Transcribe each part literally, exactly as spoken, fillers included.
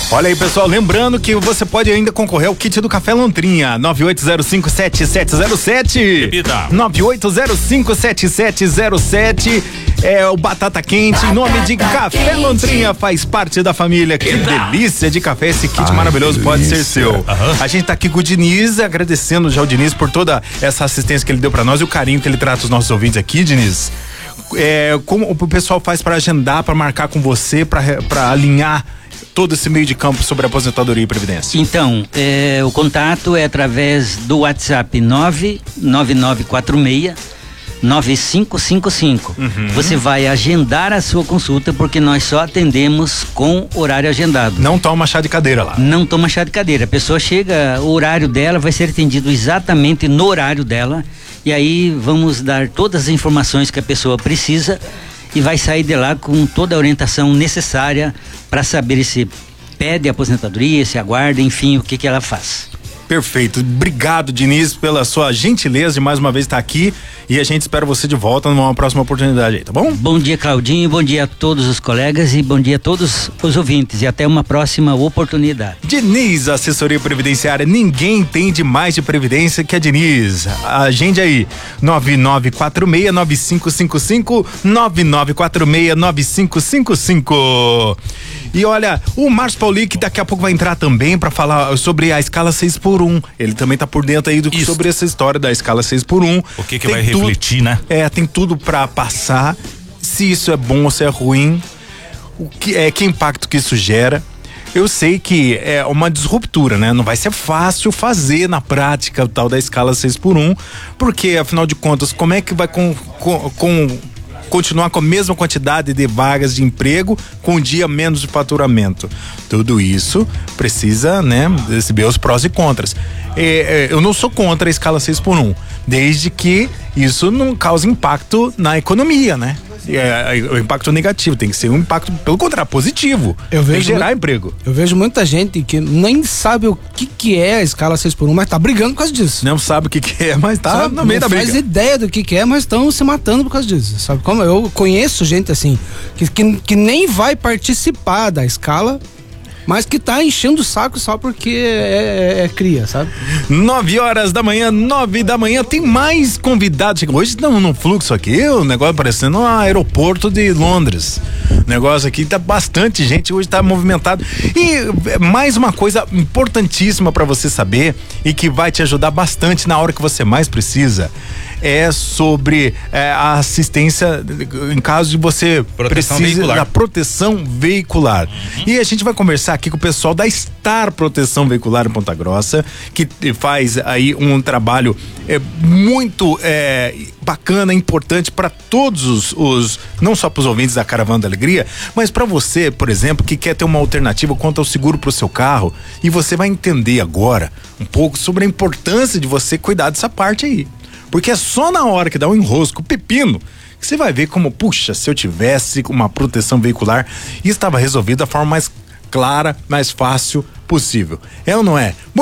Olha aí, pessoal, lembrando que você pode ainda concorrer ao kit do Café Lontrinha, nove oito zero cinco sete sete zero sete. Repita. nove oito zero cinco sete sete zero sete. É o Batata Quente, em nome de Café Lontrinha, faz parte da família. Que delícia de café, esse kit Ai, maravilhoso pode ser seu. Uhum. A gente tá aqui com o Diniz, agradecendo já o Diniz por toda essa assistência que ele deu pra nós e o carinho que ele trata os nossos ouvintes aqui, Diniz. É, como o pessoal faz pra agendar, pra marcar com você, pra, pra alinhar todo esse meio de campo sobre aposentadoria e previdência? Então, é, o contato é através do WhatsApp nove nove nove quatro seis nove cinco cinco cinco. Uhum. Você vai agendar a sua consulta, porque nós só atendemos com horário agendado. Não toma chá de cadeira lá. Não toma chá de cadeira. A pessoa chega, o horário dela vai ser atendido exatamente no horário dela, e aí vamos dar todas as informações que a pessoa precisa e vai sair de lá com toda a orientação necessária para saber se pede aposentadoria, se aguarda, enfim, o que que ela faz. Perfeito. Obrigado, Diniz, pela sua gentileza de mais uma vez estar aqui, e a gente espera você de volta numa próxima oportunidade aí, tá bom? Bom dia, Claudinho, bom dia a todos os colegas e bom dia a todos os ouvintes, e até uma próxima oportunidade. Diniz, assessoria previdenciária, ninguém entende mais de previdência que a Diniz. Agende aí, nove nove quatro seis nove cinco cinco cinco, nove nove quatro seis nove cinco cinco cinco. E olha, o Márcio Paulic daqui a pouco vai entrar também para falar sobre a escala seis por um. Ele também tá por dentro aí do, sobre essa história da escala seis por um. O que que tem vai tudo, refletir, né? É, tem tudo para passar, se isso é bom ou se é ruim, o que é, que impacto que isso gera. Eu sei que é uma disruptura, né? Não vai ser fácil fazer na prática o tal da escala seis por um, porque afinal de contas, como é que vai com, com, com continuar com a mesma quantidade de vagas de emprego com um dia menos de faturamento? Tudo isso precisa, né, receber os prós e contras. É, é, eu não sou contra a escala seis por um, desde que isso não cause impacto na economia, né? É, o impacto negativo tem que ser um impacto, pelo contrário, positivo. Eu vejo tem que gerar muito, emprego. Eu vejo muita gente que nem sabe o que que é a escala seis por um, mas tá brigando por causa disso. Não sabe o que que é, mas tá sabe, no meio da briga. Não faz ideia do que que é, mas estão se matando por causa disso. Sabe como? Eu conheço gente assim, que, que, que nem vai participar da escala, mas que tá enchendo o saco só porque é, é, é cria, sabe? Nove horas da manhã, nove da manhã, tem mais convidados. Hoje estamos no fluxo aqui, o negócio parecendo um aeroporto de Londres. O negócio aqui tá bastante gente, hoje tá movimentado. E mais uma coisa importantíssima para você saber e que vai te ajudar bastante na hora que você mais precisa, é sobre é, a assistência em caso de você proteção precise veicular. da proteção veicular. Uhum. E a gente vai conversar aqui com o pessoal da Star Proteção Veicular em Ponta Grossa, que faz aí um trabalho é, muito é, bacana, importante para todos os, os não só para os ouvintes da Caravana da Alegria, mas para você, por exemplo, que quer ter uma alternativa quanto ao seguro para o seu carro. E você vai entender agora um pouco sobre a importância de você cuidar dessa parte aí. Porque é só na hora que dá um enrosco, pepino, que você vai ver como, puxa, se eu tivesse uma proteção veicular, isso estava resolvido da forma mais clara, mais fácil possível. É ou não é? Bom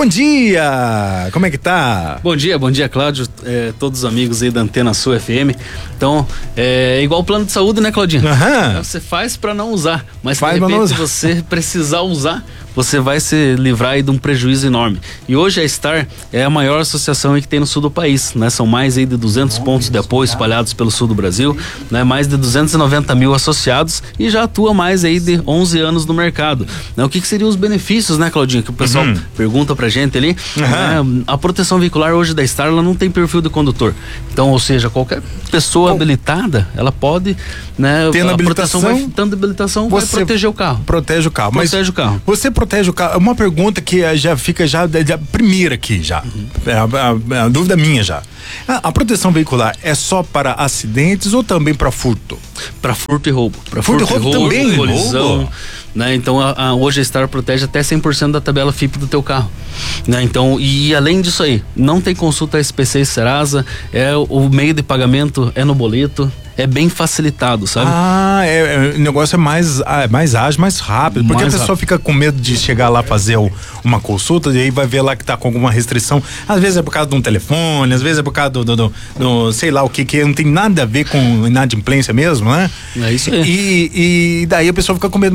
dia! Como é que tá? Bom dia, bom dia, Cláudio, é, todos os amigos aí da Antena Sul F M. Então, é igual o plano de saúde, né, Claudinho? Uhum. Você faz pra não usar, mas faz de repente usar. você precisar usar, você vai se livrar aí de um prejuízo enorme. E hoje a Star é a maior associação aí que tem no sul do país, né? São mais aí de duzentos pontos de apoio espalhados pelo sul do Brasil, né? Mais de duzentos e noventa mil associados e já atua mais aí de onze anos no mercado. Né? O que que seriam os benefícios, né, Claudinho, que o pessoal uhum. pergunta pra gente ali? Uhum. Né? A proteção veicular hoje da Star, ela não tem perfil de condutor. Então, ou seja, qualquer pessoa Bom, habilitada, ela pode, né? Tendo a habilitação, proteção vai, tendo habilitação vai proteger o carro. Protege o carro. Protege Mas o carro. Você protege o carro. Uma pergunta que já fica já, já primeira aqui já. Uhum. É a, a, a dúvida minha já. A, a proteção veicular é só para acidentes ou também para furto? Para furto e roubo. Para furto, furto e roubo, roubo também? Colisão. Né? Então a, a, hoje a Star protege até cem por cento da tabela F I P do teu carro, né? Então, e além disso aí, não tem consulta S P C e Serasa, é, o meio de pagamento é no boleto, é bem facilitado, sabe? Ah, é, é, o negócio é mais, é mais ágil, mais rápido, porque mais a pessoa rápido. Fica com medo de chegar lá fazer o, uma consulta e aí vai ver lá que tá com alguma restrição, às vezes é por causa de um telefone, às vezes é por causa do, do, do, do sei lá o que, que não tem nada a ver com inadimplência mesmo, né? É isso aí. E, e daí a pessoa fica com medo, mas não tem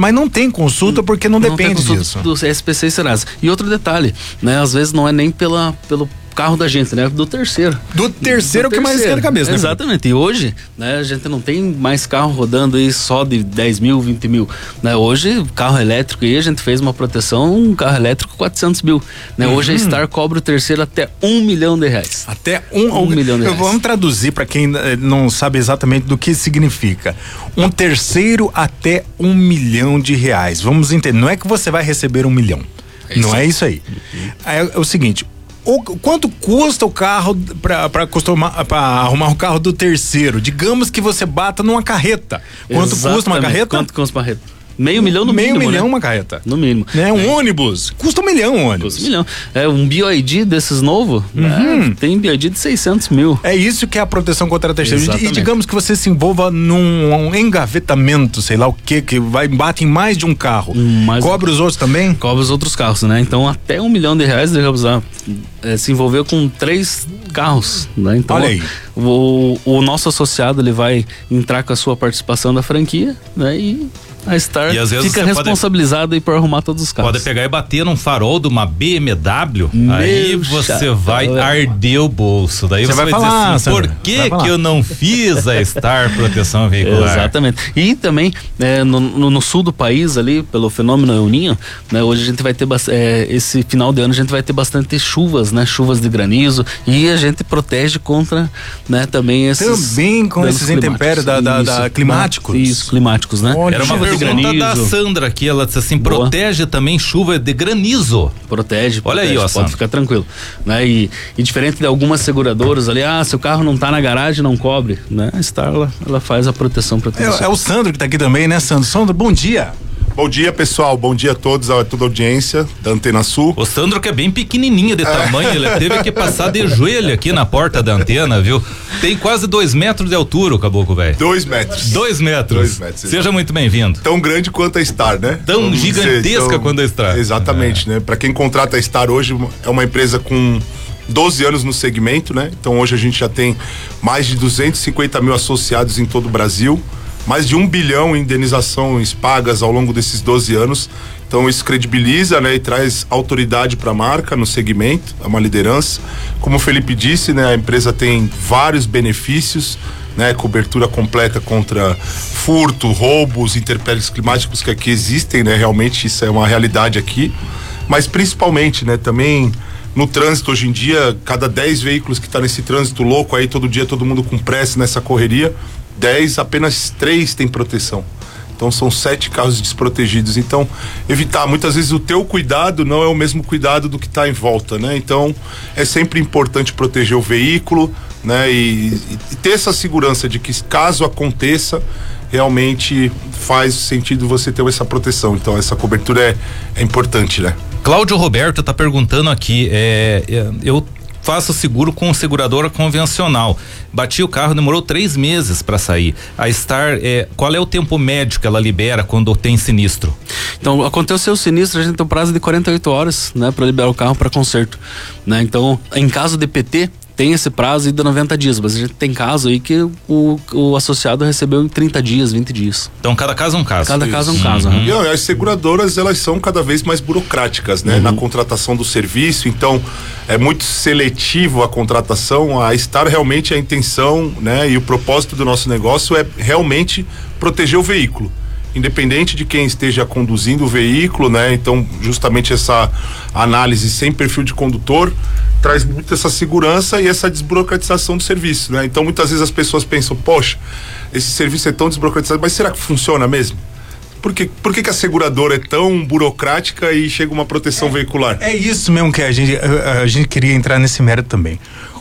sem consulta porque não, não depende disso. Do S P C e Serasa. E outro detalhe, né? Às vezes não é nem pela, pelo carro da gente, né? Do terceiro. Do terceiro do que terceiro. Mais quer a cabeça, né? Exatamente. E hoje, né? A gente não tem mais carro rodando aí só de dez mil, vinte mil, né? Hoje, carro elétrico aí, a gente fez uma proteção, um carro elétrico quatrocentos mil, né? Uhum. Hoje a Star cobra o terceiro até um milhão de reais. Até um, um, um milhão de reais. Vamos traduzir para quem não sabe exatamente do que significa. Um terceiro até um milhão de reais. Vamos entender. Não é que você vai receber um milhão. É não é isso aí. Uhum. É, é o seguinte. O, quanto custa o carro para costumar para arrumar o carro do terceiro? Digamos que você bata numa carreta. Quanto Exatamente. Custa uma carreta? Quanto custa uma carreta? Meio milhão no Meio mínimo, milhão né? uma carreta. No mínimo. Né? Um é. ônibus. Custa um milhão um ônibus. Custa um milhão. É um B Y D desses novos, uhum. né? Tem B Y D de seiscentos mil. É isso que é a proteção contra terceiro. E, e digamos que você se envolva num um engavetamento, sei lá o que, que vai, bate em mais de um carro. Mais Cobre um... os outros também? Cobre os outros carros, né? Então até um milhão de reais, digamos, é, se envolveu com três carros, né? Então, olha aí. O, o nosso associado, ele vai entrar com a sua participação da franquia, né? E a Star fica responsabilizada pode, por arrumar todos os carros. Pode pegar e bater num farol de uma B M W, Meu aí você chato, vai é. arder o bolso. Daí você, você vai, vai falar dizer assim, por que que eu não fiz a Star Proteção Veicular? Exatamente. E também, é, no, no, no sul do país ali, pelo fenômeno El Niño, né, hoje a gente vai ter, é, esse final de ano a gente vai ter bastante chuvas, né? Chuvas de granizo, e a gente protege contra, né, também esses... Também com esses intempéries da, da, da climáticos. Isso, climáticos, né? Olha, era uma pergunta da Sandra aqui, ela disse assim, Boa. protege também chuva de granizo. Protege, Olha protege, aí, ó, pode Sandra. ficar tranquilo, né? E, e diferente de algumas seguradoras ali, ah, se o carro não tá na garagem, não cobre, né? A Star, ela, ela faz a proteção para é, é o Sandro que tá aqui também, né, Sandro? Sandro, bom dia. Bom dia, pessoal. Bom dia a todos, a toda a audiência da Antena Sul. O Sandro, que é bem pequenininho de tamanho, ele teve que passar de joelho aqui na porta da antena, viu? Tem quase dois metros de altura o caboclo, velho. Dois metros. Dois metros. Dois metros. Seja exatamente. muito bem-vindo. Tão grande quanto a Star, né? Tão Vamos gigantesca dizer, tão... quanto a Star. Exatamente, é. né? Pra quem contrata a Star hoje, é uma empresa com doze anos no segmento, né? Então hoje a gente já tem mais de duzentos e cinquenta mil associados em todo o Brasil. Mais de um bilhão em indenizações pagas ao longo desses doze anos. Então isso credibiliza, né, e traz autoridade para a marca no segmento, é uma liderança. Como o Felipe disse, né, a empresa tem vários benefícios, né, cobertura completa contra furto, roubos, intempéries climáticos que aqui existem, né, realmente isso é uma realidade aqui. Mas principalmente, né, também no trânsito hoje em dia, cada dez veículos que tá nesse trânsito louco aí, todo dia todo mundo com pressa nessa correria, dez, apenas três tem proteção. Então são sete carros desprotegidos. Então, evitar, muitas vezes o teu cuidado não é o mesmo cuidado do que está em volta, né? Então, é sempre importante proteger o veículo, né? E, e ter essa segurança de que caso aconteça, realmente faz sentido você ter essa proteção. Então, essa cobertura é, é importante, né? Cláudio Roberto tá perguntando aqui, é, é, eu faço seguro com seguradora convencional. Bati o carro, demorou três meses para sair. A Star, é, qual é o tempo médio que ela libera quando tem sinistro? Então, aconteceu o sinistro, a gente tem um prazo de quarenta e oito horas, né, para liberar o carro para conserto, né? Então, em caso de P T, tem esse prazo de noventa dias, mas a gente tem caso aí que o, o associado recebeu em trinta dias, vinte dias. Então cada caso é um caso. Cada Isso. caso é um caso. Uhum. Uhum. E as seguradoras, elas são cada vez mais burocráticas, né? Uhum. Na contratação do serviço, então é muito seletivo a contratação. A Star realmente a intenção, né? E o propósito do nosso negócio é realmente proteger o veículo, independente de quem esteja conduzindo o veículo, né? Então, justamente essa análise sem perfil de condutor traz muito essa segurança e essa desburocratização do serviço, né? Então, muitas vezes as pessoas pensam, poxa, esse serviço é tão desburocratizado, mas será que funciona mesmo? Por que, por que que a seguradora é tão burocrática e chega uma proteção é, veicular? É isso mesmo que a gente, a, a gente queria entrar nesse mérito também.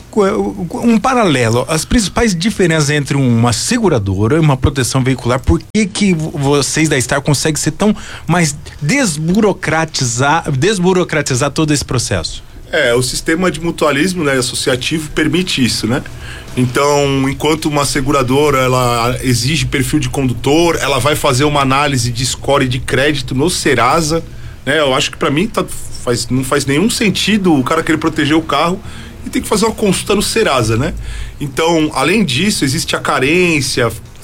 Um paralelo, as principais diferenças entre uma seguradora e uma proteção veicular, por que que vocês da Star conseguem ser tão mais desburocratizar, desburocratizar todo esse processo? É, o sistema de mutualismo, né, associativo permite isso, né? Então, enquanto uma seguradora, ela exige perfil de condutor, ela vai fazer uma análise de score de crédito no Serasa, né? Eu acho que pra mim tá, faz, não faz nenhum sentido o cara querer proteger o carro e tem que fazer uma consulta no Serasa, né? Então, além disso, existe a carência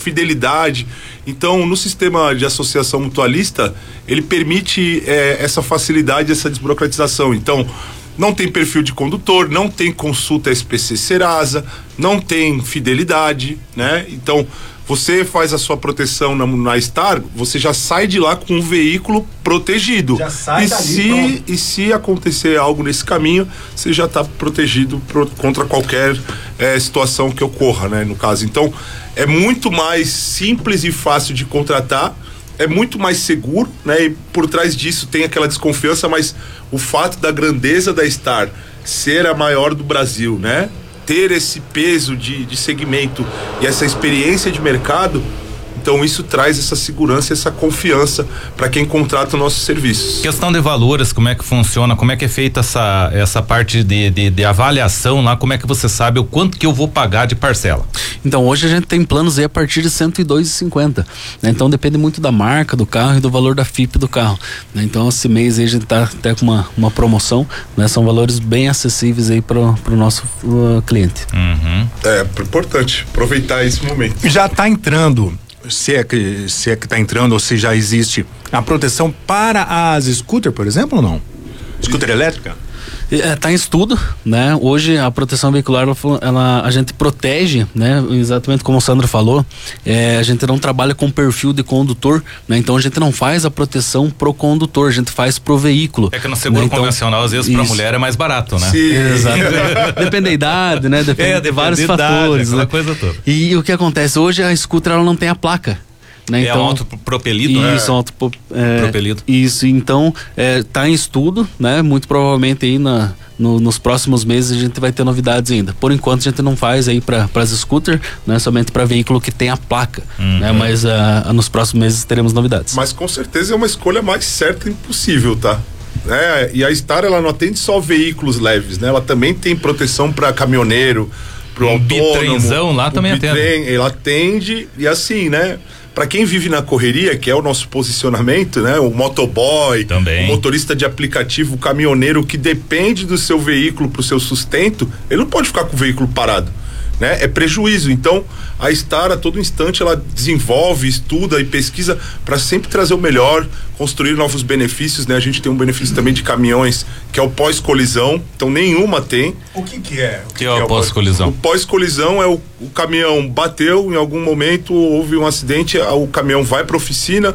fidelidade. Então, no sistema de associação mutualista, ele permite é, essa facilidade, essa desburocratização. Então, não tem perfil de condutor, não tem consulta S P C Serasa, não tem fidelidade, né? Então, você faz a sua proteção na, na Star, você já sai de lá com um veículo protegido. Já sai e, dali, se, e se acontecer algo nesse caminho, você já está protegido pro, contra qualquer é, situação que ocorra, né? No caso. Então, é muito mais simples e fácil de contratar, é muito mais seguro, né? E por trás disso tem aquela desconfiança, mas o fato da grandeza da Star ser a maior do Brasil, né? Ter esse peso de, de segmento e essa experiência de mercado, então isso traz essa segurança, essa confiança para quem contrata os nossos serviços. Questão de valores, como é que funciona, como é que é feita essa, essa parte de, de, de avaliação lá, como é que você sabe o quanto que eu vou pagar de parcela? Então hoje a gente tem planos aí a partir de cento e dois reais e cinquenta centavos, né? Então depende muito da marca do carro e do valor da F I P do carro, né? Então esse mês aí a gente tá até com uma, uma promoção, né? São valores bem acessíveis aí para o nosso uh, cliente. Uhum. É importante aproveitar esse momento. Já está entrando, se é que se é que está entrando ou se já existe a proteção para as scooter, por exemplo, ou não? Scooter elétrica? É, tá em estudo, né? Hoje a proteção veicular, ela, ela, a gente protege, né? Exatamente como o Sandro falou, é, a gente não trabalha com perfil de condutor, né? Então a gente não faz a proteção pro condutor, a gente faz pro veículo. É que no seguro, né? Então, convencional, às vezes, para mulher é mais barato, né? Sim. Exato. Depende da idade, né? Depende é, de vários fatores. Idade, né? Coisa toda. E, e o que acontece? Hoje a scooter ela não tem a placa. Né? É então, autopropelido, né? Isso, auto, é, propelido. Isso, então é, tá em estudo, né? Muito provavelmente aí na, no, nos próximos meses a gente vai ter novidades ainda. Por enquanto a gente não faz aí para as scooter, né? Somente para veículo que tem a placa, uhum. né? Mas uh, nos próximos meses teremos novidades. Mas com certeza é uma escolha mais certa e impossível, tá? É, e a Star, ela não atende só veículos leves, né? Ela também tem proteção para caminhoneiro, pro um autônomo. Bitrenzão lá também atende. Ela atende e assim, né? Para quem vive na correria, que é o nosso posicionamento, né? O motoboy, também. O motorista de aplicativo, o caminhoneiro que depende do seu veículo para o seu sustento, ele não pode ficar com o veículo parado, né? É prejuízo. Então, a Star, a todo instante, ela desenvolve, estuda e pesquisa para sempre trazer o melhor, construir novos benefícios, né? A gente tem um benefício também de caminhões, que é o pós-colisão, então nenhuma tem. O que que é? O que, que é o, é o pós-colisão? O pós-colisão é o, o caminhão bateu, em algum momento houve um acidente, o caminhão vai para a oficina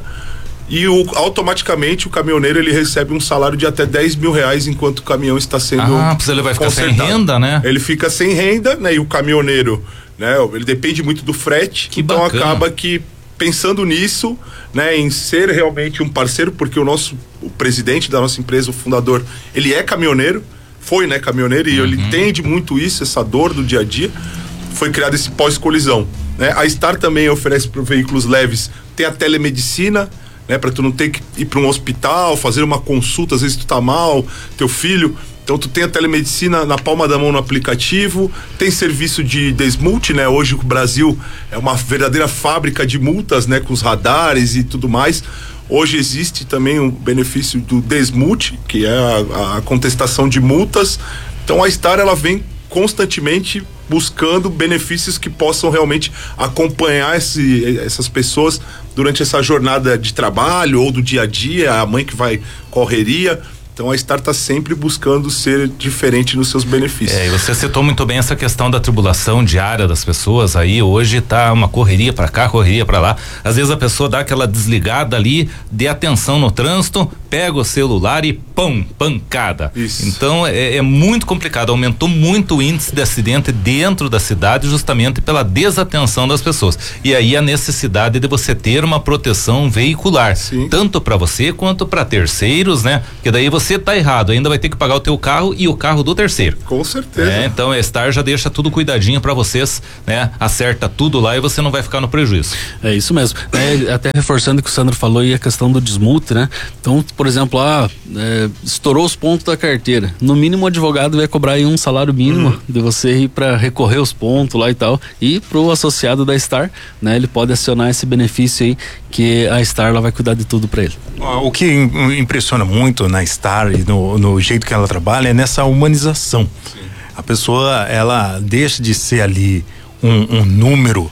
e o, automaticamente o caminhoneiro ele recebe um salário de até dez mil reais enquanto o caminhão está sendo Ah, pois ele vai ficar consertado. Sem renda, né? Ele fica sem renda, né? E o caminhoneiro, né? Ele depende muito do frete, que então bacana. Acaba que pensando nisso, né? Em ser realmente um parceiro, porque o nosso, o presidente da nossa empresa, o fundador, ele é caminhoneiro, foi, né? Caminhoneiro e uhum. ele entende muito isso, essa dor do dia a dia. Foi criado esse pós-colisão, né? A Star também oferece para veículos leves, tem a telemedicina, né, para tu não ter que ir para um hospital, fazer uma consulta, às vezes tu tá mal, teu filho, então tu tem a telemedicina na palma da mão no aplicativo, tem serviço de desmulte, né, hoje o Brasil é uma verdadeira fábrica de multas, né, com os radares e tudo mais. Hoje existe também o benefício do desmulte, que é a, a contestação de multas. Então a Star, ela vem constantemente buscando benefícios que possam realmente acompanhar esse, essas pessoas durante essa jornada de trabalho ou do dia a dia, a mãe que vai correria. Então a Star está sempre buscando ser diferente nos seus benefícios. É, e você citou muito bem essa questão da tribulação diária das pessoas aí, hoje tá uma correria para cá, correria para lá, às vezes a pessoa dá aquela desligada ali, de atenção no trânsito, pega o celular e pum, pancada. Isso. Então é, é muito complicado, aumentou muito o índice de acidente dentro da cidade justamente pela desatenção das pessoas. E aí a necessidade de você ter uma proteção veicular, Sim. tanto para você quanto para terceiros, né? Porque daí você Você tá errado, ainda vai ter que pagar o teu carro e o carro do terceiro. Com certeza. É, então a Star já deixa tudo cuidadinho para vocês, né? Acerta tudo lá e você não vai ficar no prejuízo. É isso mesmo. É, até reforçando o que o Sandro falou e a questão do desmulte, né? Então, por exemplo, ah, é, estourou os pontos da carteira. No mínimo o advogado vai cobrar aí um salário mínimo uhum. de você ir para recorrer os pontos lá e tal. E pro associado da Star, né? Ele pode acionar esse benefício aí que a Star ela vai cuidar de tudo para ele. O que impressiona muito na Star e no, no jeito que ela trabalha é nessa humanização. Sim. A pessoa, ela deixa de ser ali um, um número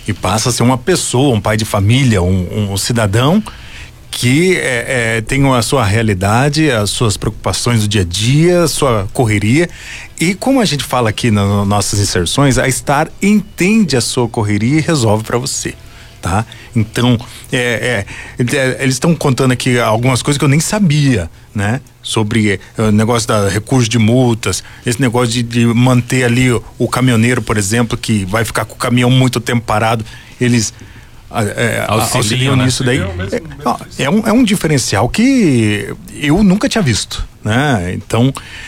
e passa a ser uma pessoa, um pai de família, um, um cidadão que é, é, tem a sua realidade, as suas preocupações do dia a dia, a sua correria. E como a gente fala aqui nas nossas inserções, a Star entende a sua correria e resolve para você, tá? Então, é, é, é, eles estão contando aqui algumas coisas que eu nem sabia, né? Sobre é, o negócio da recurso de multas, esse negócio de, de manter ali o, o caminhoneiro, por exemplo, que vai ficar com o caminhão muito tempo parado, eles É, auxiliam, auxiliam né? nisso daí. É, é, um, é um diferencial que eu nunca tinha visto, né? Então,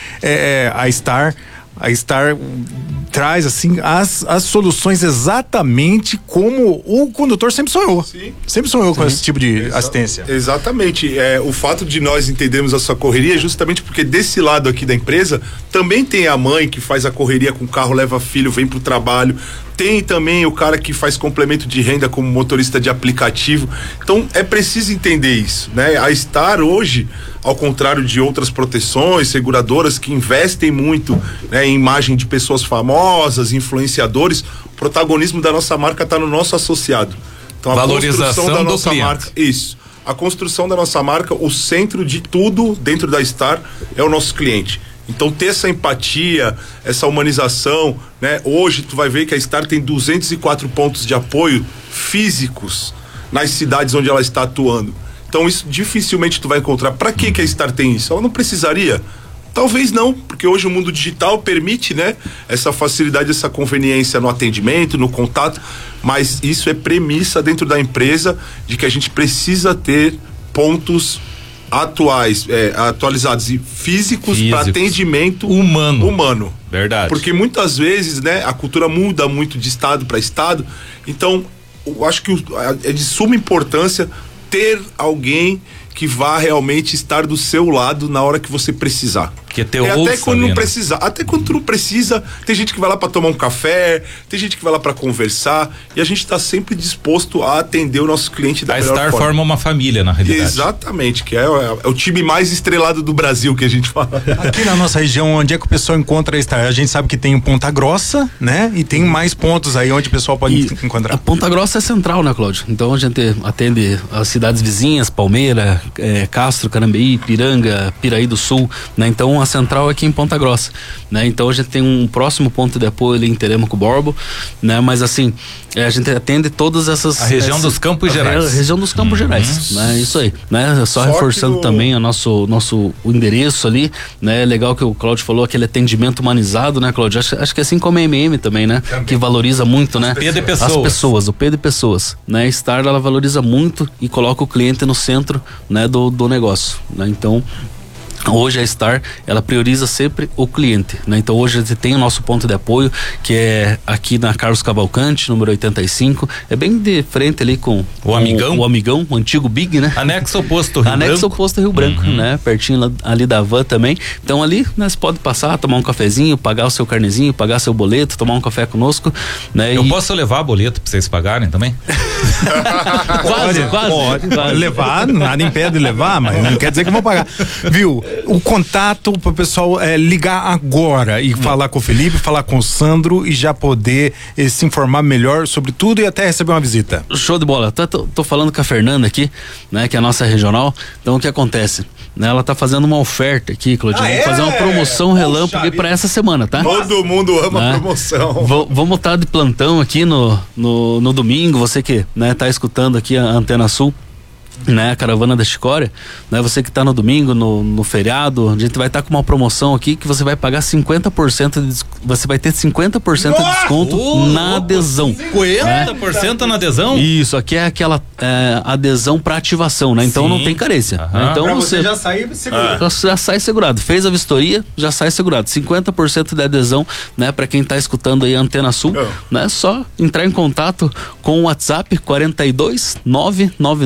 é, a Star, a Star traz assim as, as soluções exatamente como o condutor sempre sonhou. Sim. Sempre sonhou Sim. com esse tipo de Exa- assistência. Exatamente. É, o fato de nós entendermos a sua correria é justamente porque desse lado aqui da empresa também tem a mãe que faz a correria com o carro, leva filho, vem pro trabalho. Tem também o cara que faz complemento de renda como motorista de aplicativo. Então é preciso entender isso, né? A Star hoje, ao contrário de outras proteções, seguradoras que investem muito, né, em imagem de pessoas famosas, influenciadores, o protagonismo da nossa marca está no nosso associado. Então a valorização construção da do nossa cliente. marca, isso. A construção da nossa marca, o centro de tudo dentro da Star é o nosso cliente. Então ter essa empatia, essa humanização, né? Hoje tu vai ver que a Star tem duzentos e quatro pontos de apoio físicos nas cidades onde ela está atuando. Então isso dificilmente tu vai encontrar. Para que que a Star tem isso? Ela não precisaria? Talvez não, porque hoje o mundo digital permite, né? Essa facilidade, essa conveniência no atendimento, no contato, mas isso é premissa dentro da empresa de que a gente precisa ter pontos atuais, é, atualizados e físicos, físicos. para atendimento humano. humano. Verdade. Porque muitas vezes, né, a cultura muda muito de estado para estado. Então, eu acho que é de suma importância ter alguém que vá realmente estar do seu lado na hora que você precisar. Que ter é até quando ali, não precisa, até quando tu não precisa, tem gente que vai lá para tomar um café, tem gente que vai lá para conversar, e a gente está sempre disposto a atender o nosso cliente da a melhor Star forma. forma uma família, na realidade. Exatamente, que é, é, é o time mais estrelado do Brasil, que a gente fala. Aqui na nossa região, onde é que o pessoal encontra a Star? A gente sabe que tem em Ponta Grossa, né? E tem mais pontos aí onde o pessoal pode e encontrar. A Ponta Grossa é central, né, Cláudio? Então a gente atende as cidades vizinhas, Palmeira, é, Castro, Carambeí, Piranga, Piraí do Sul, né? Então a central é aqui em Ponta Grossa, né? Então a gente tem um próximo ponto de apoio ali em Telêmaco Borbo, né? Mas assim, é, a gente atende todas essas... A região essas, dos Campos Gerais. A região dos Campos uhum. Gerais, né? Isso aí, né? Só, Só reforçando do... também o nosso, nosso o endereço ali, né? Legal que o Cláudio falou, aquele atendimento humanizado, né, Cláudio? Acho, acho que é assim como a M M também, né? Também. Que valoriza muito, né? P de pessoas. As pessoas, o P de pessoas, né? A Star, ela valoriza muito e coloca o cliente no centro, né? Do, do negócio, né? Então, hoje a Star, ela prioriza sempre o cliente, né? Então hoje a gente tem o nosso ponto de apoio, que é aqui na Carlos Cavalcante, número oitenta e cinco, é bem de frente ali com o Amigão, o, o Amigão, o antigo Big, né? Anexo ao posto Rio Anexo Branco. ao posto Rio Branco, uhum. né? Pertinho lá, ali da van também. Então ali, né, você pode passar, tomar um cafezinho, pagar o seu carnezinho, pagar seu boleto, tomar um café conosco, né? Eu e... posso levar boleto pra vocês pagarem também? quase, pode, quase, pode, quase. Pode levar, nada impede de levar, mas não quer dizer que eu vou pagar. Viu? O contato para o pessoal é, ligar agora e hum. falar com o Felipe, falar com o Sandro e já poder eh, se informar melhor sobre tudo e até receber uma visita. Show de bola. Tô, tô, tô falando com a Fernanda aqui, né? Que é a nossa regional. Então o que acontece? Né, ela tá fazendo uma oferta aqui, Claudinho. Ah, Vamos é? fazer uma promoção relâmpago para essa semana, tá? Todo mundo ama né? promoção. V- vamos estar de plantão aqui no, no, no domingo. Você que, né, tá escutando aqui a Antena Sul, né, a Caravana da Chicória, né, você que tá no domingo, no, no feriado, a gente vai estar tá com uma promoção aqui que você vai pagar cinquenta por cento de, você vai ter cinquenta por cento de desconto oh, na adesão. cinquenta por cento né? na adesão? Isso, aqui é aquela é, adesão para ativação, né? Então Sim. não tem carência. Né? Então pra você, você já sai segurado. Já, já sai segurado. Fez a vistoria, já sai segurado. cinquenta por cento de adesão, né, para quem tá escutando aí a Antena Sul, oh. né? Só entrar em contato com o WhatsApp quarenta e dois nove nove